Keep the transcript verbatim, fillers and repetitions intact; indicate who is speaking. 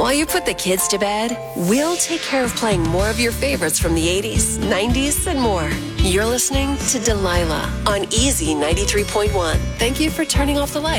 Speaker 1: While you put the kids to bed, we'll take care of playing more of your favorites from the eighties, nineties, and more. You're listening to Delilah on Easy ninety-three point one. Thank you for turning off the light.